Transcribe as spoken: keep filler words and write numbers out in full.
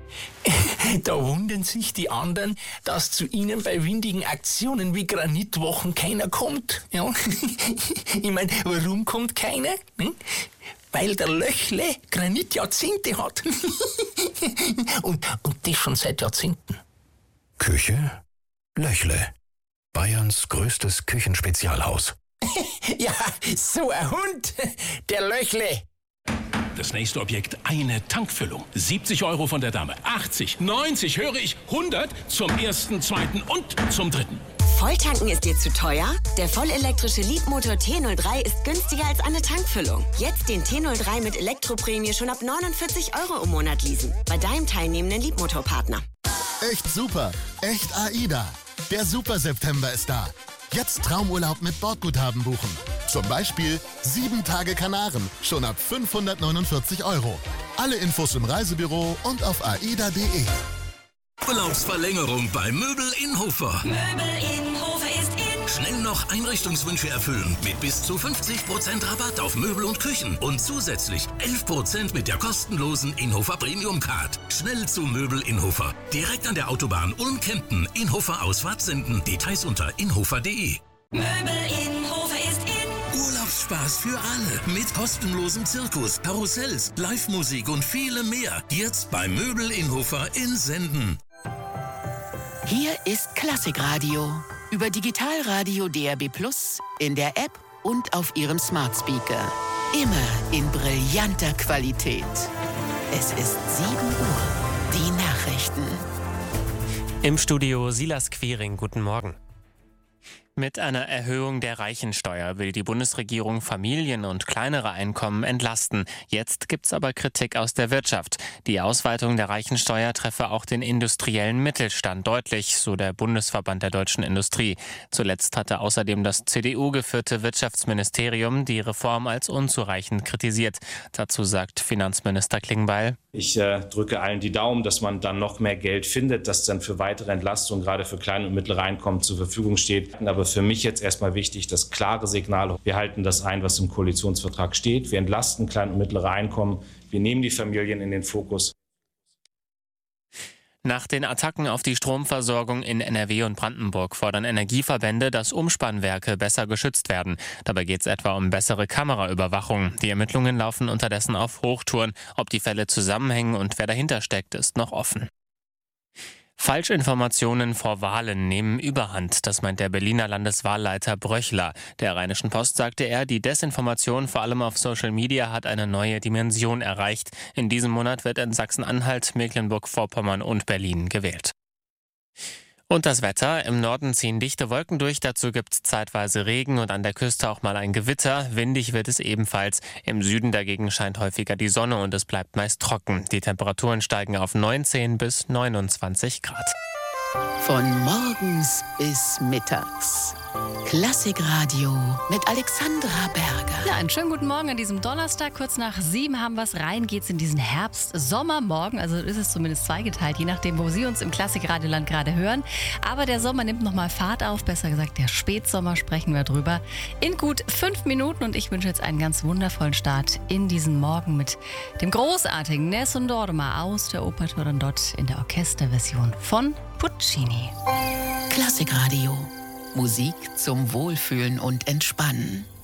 Da wundern sich die anderen, dass zu ihnen bei windigen Aktionen wie Granitwochen keiner kommt. Ja? Ich meine, warum kommt keiner? Hm? Weil der Löchle Granitjahrzehnte hat. und, und das schon seit Jahrzehnten. Küche? Löchle. Bayerns größtes Küchenspezialhaus. Ja, so ein Hund, der Löchle. Das nächste Objekt, eine Tankfüllung. siebzig Euro von der Dame, achtzig, neunzig, höre ich, hundert zum ersten, zweiten und zum dritten. Volltanken ist dir zu teuer? Der vollelektrische Leapmotor T null drei ist günstiger als eine Tankfüllung. Jetzt den T null drei mit Elektroprämie schon ab neunundvierzig Euro im Monat leasen. Bei deinem teilnehmenden Leapmotor-Partner. Echt super, echt AIDA. Der Super September ist da. Jetzt Traumurlaub mit Bordguthaben buchen. Zum Beispiel sieben Tage Kanaren, schon ab fünfhundertneunundvierzig Euro. Alle Infos im Reisebüro und auf aida punkt de. Urlaubsverlängerung bei Möbel Inhofer. Möbel Inhofer ist in. Schnell noch Einrichtungswünsche erfüllen mit bis zu fünfzig Prozent Rabatt auf Möbel und Küchen und zusätzlich elf Prozent mit der kostenlosen Inhofer Premium Card. Schnell zu Möbel Inhofer. Direkt an der Autobahn Ulm-Kempten. Inhofer Ausfahrt senden. Details unter inhofer punkt de. Möbel Inhofer ist in. Urlaubsspaß für alle mit kostenlosem Zirkus, Karussells, Live-Musik und vielem mehr. Jetzt bei Möbel Inhofer in Senden. Hier ist Klassikradio. Über Digitalradio D A B Plus, in der App und auf Ihrem Smart Speaker. Immer in brillanter Qualität. Es ist sieben Uhr. Die Nachrichten. Im Studio Silas Quiring. Guten Morgen. Mit einer Erhöhung der Reichensteuer will die Bundesregierung Familien und kleinere Einkommen entlasten. Jetzt gibt's aber Kritik aus der Wirtschaft. Die Ausweitung der Reichensteuer treffe auch den industriellen Mittelstand deutlich, so der Bundesverband der deutschen Industrie. Zuletzt hatte außerdem das C D U-geführte Wirtschaftsministerium die Reform als unzureichend kritisiert. Dazu sagt Finanzminister Klingbeil: Ich äh, drücke allen die Daumen, dass man dann noch mehr Geld findet, das dann für weitere Entlastungen, gerade für kleine und mittlere Einkommen, zur Verfügung steht. Aber für mich jetzt erstmal wichtig, das klare Signal: Wir halten das ein, was im Koalitionsvertrag steht. Wir entlasten kleine und mittlere Einkommen. Wir nehmen die Familien in den Fokus. Nach den Attacken auf die Stromversorgung in N R W und Brandenburg fordern Energieverbände, dass Umspannwerke besser geschützt werden. Dabei geht es etwa um bessere Kameraüberwachung. Die Ermittlungen laufen unterdessen auf Hochtouren. Ob die Fälle zusammenhängen und wer dahinter steckt, ist noch offen. Falschinformationen vor Wahlen nehmen Überhand, das meint der Berliner Landeswahlleiter Bröchler. Der Rheinischen Post sagte er, die Desinformation vor allem auf Social Media hat eine neue Dimension erreicht. In diesem Monat wird in Sachsen-Anhalt, Mecklenburg-Vorpommern und Berlin gewählt. Und das Wetter. Im Norden ziehen dichte Wolken durch, dazu gibt es zeitweise Regen und an der Küste auch mal ein Gewitter. Windig wird es ebenfalls. Im Süden dagegen scheint häufiger die Sonne und es bleibt meist trocken. Die Temperaturen steigen auf neunzehn bis neunundzwanzig Grad. Von morgens bis mittags. Klassikradio mit Alexandra Berger. Ja, einen schönen guten Morgen an diesem Donnerstag. Kurz nach sieben haben wir es rein. Geht's in diesen Herbst-Sommermorgen. Also ist es zumindest zweigeteilt, je nachdem, wo Sie uns im Klassikradioland gerade hören. Aber der Sommer nimmt nochmal Fahrt auf. Besser gesagt, der Spätsommer, sprechen wir drüber. In gut fünf Minuten. Und ich wünsche jetzt einen ganz wundervollen Start in diesen Morgen mit dem großartigen Nessun Dorma aus der Oper Turandot in der Orchesterversion von Puccini. Klassikradio. Musik zum Wohlfühlen und Entspannen.